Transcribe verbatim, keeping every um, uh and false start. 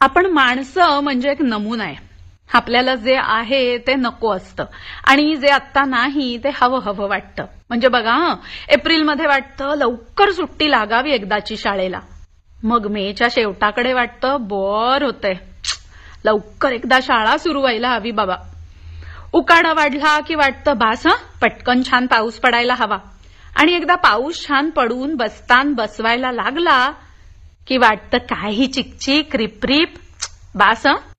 आपण माणसं म्हणजे एक नमुना आहे. आपल्याला जे आहे ते नको असतं आणि जे आत्ता नाही ते हवं हवं वाटतं. म्हणजे बघा हं, एप्रिलमध्ये वाटतं लवकर सुट्टी लागावी एकदाची शाळेला. मग मेच्या शेवटाकडे वाटतं बोर होतंय, लवकर एकदा शाळा सुरू व्हायला हवी बाबा. उकाडा वाढला की वाटतं बास हं, पटकन छान पाऊस पडायला हवा. आणि एकदा पाऊस छान पडून बस्तान बसवायला लागला की वाटतं काही चिकचिक रिपरिप, बास हं,